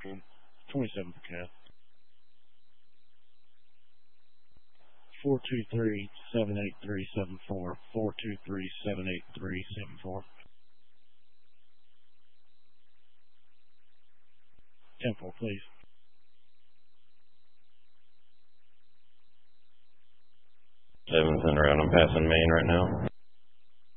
Central, 27th Cat. 423-783-74. 423-783-74. Temple, please. 7th and around. I'm passing Main right now.